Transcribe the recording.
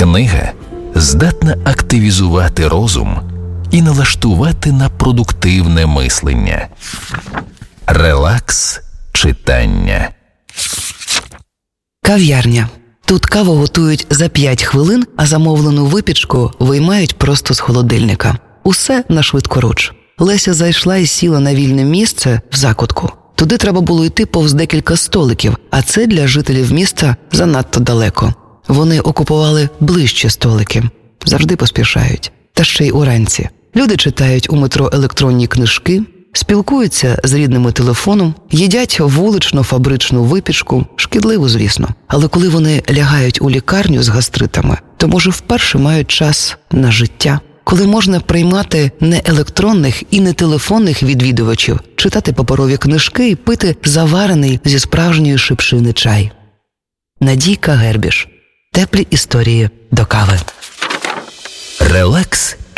Книга здатна активізувати розум і налаштувати на продуктивне мислення. Релакс читання. Кав'ярня. Тут каву готують за 5 хвилин, а замовлену випічку виймають просто з холодильника. Усе на швидкоруч. Леся зайшла і сіла на вільне місце в закутку. Туди треба було йти повз декілька столиків, а це для жителів міста занадто далеко. Вони окупували ближчі столики. Завжди поспішають. Та ще й уранці. Люди читають у метро електронні книжки, спілкуються з рідними телефоном, їдять вулично-фабричну випічку, шкідливу, звісно. Але коли вони лягають у лікарню з гастритами, то, може, вперше мають час на життя, коли можна приймати не електронних і не телефонних відвідувачів, читати паперові книжки і пити заварений зі справжньої шипшини чай. Надійка Гербіш. Теплі історії до кави. Релакс